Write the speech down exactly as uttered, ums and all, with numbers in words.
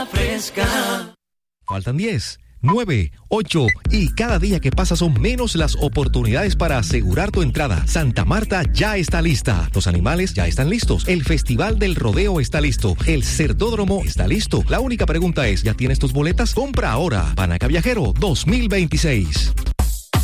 Fresca. Faltan diez, nueve, ocho y cada día que pasa son menos las oportunidades para asegurar tu entrada. Santa Marta ya está lista. Los animales ya están listos. El Festival del Rodeo está listo. El Cerdódromo está listo. La única pregunta es, ¿ya tienes tus boletas? Compra ahora. Panaca Viajero dos mil veintiséis.